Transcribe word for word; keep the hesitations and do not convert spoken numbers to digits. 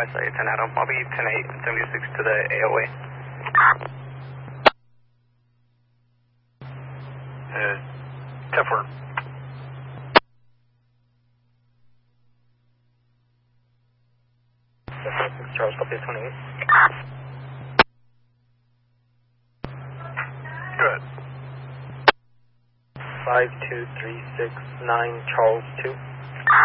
West side, ten Adam. I'll be ten eight and seventy-six to the A O A. Uh, ten four. Charles, copy twenty-eight. Good. five two three six nine Charles two.